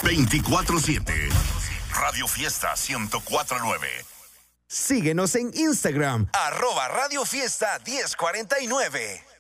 24/7. Radio Fiesta 104.9. Síguenos en Instagram. @Radio Fiesta 1049.